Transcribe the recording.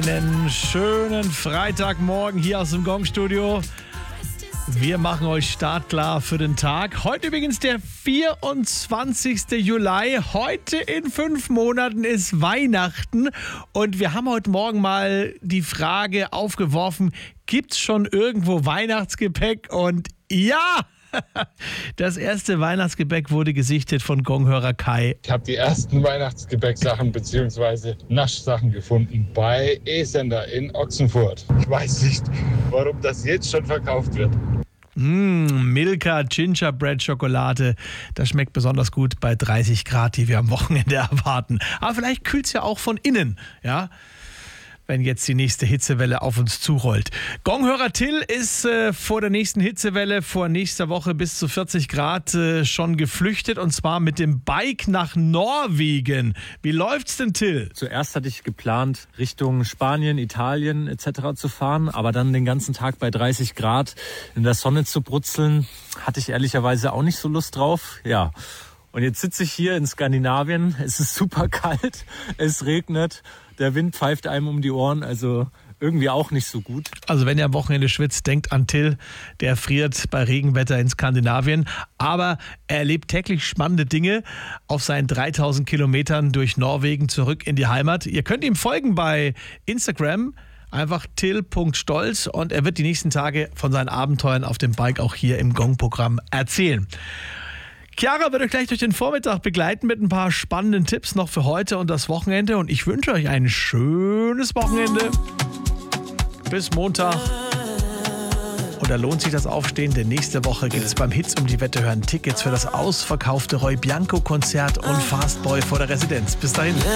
Einen schönen Freitagmorgen hier aus dem Gong-Studio. Wir machen euch startklar für den Tag. Heute übrigens der 24. Juli. Heute in 5 Monaten ist Weihnachten. Und wir haben heute Morgen mal die Frage aufgeworfen, gibt es schon irgendwo Weihnachtsgebäck? Und ja! Das erste Weihnachtsgebäck wurde gesichtet von Gonghörer Kai. Ich habe die ersten Weihnachtsgebäcksachen bzw. Naschsachen gefunden bei E-Sender in Ochsenfurt. Ich weiß nicht, warum das jetzt schon verkauft wird. Milka Gingerbread Schokolade, das schmeckt besonders gut bei 30 Grad, die wir am Wochenende erwarten. Aber vielleicht kühlt es ja auch von innen, ja, wenn jetzt die nächste Hitzewelle auf uns zurollt. Gonghörer Till ist vor der nächsten Hitzewelle, vor nächster Woche bis zu 40 Grad schon geflüchtet, und zwar mit dem Bike nach Norwegen. Wie läuft's denn, Till? Zuerst hatte ich geplant, Richtung Spanien, Italien etc. zu fahren, aber dann den ganzen Tag bei 30 Grad in der Sonne zu brutzeln, hatte ich ehrlicherweise auch nicht so Lust drauf. Ja. Und jetzt sitze ich hier in Skandinavien, es ist super kalt, es regnet, der Wind pfeift einem um die Ohren, also irgendwie auch nicht so gut. Also wenn ihr am Wochenende schwitzt, denkt an Till, der friert bei Regenwetter in Skandinavien, aber er erlebt täglich spannende Dinge auf seinen 3000 Kilometern durch Norwegen zurück in die Heimat. Ihr könnt ihm folgen bei Instagram, einfach till.stolz, und er wird die nächsten Tage von seinen Abenteuern auf dem Bike auch hier im Gong-Programm erzählen. Chiara wird euch gleich durch den Vormittag begleiten mit ein paar spannenden Tipps noch für heute und das Wochenende. Und ich wünsche euch ein schönes Wochenende. Bis Montag. Und da lohnt sich das Aufstehen, denn nächste Woche gibt es beim Hits um die Wette hören Tickets für das ausverkaufte Roy Bianco Konzert und Fastboy vor der Residenz. Bis dahin.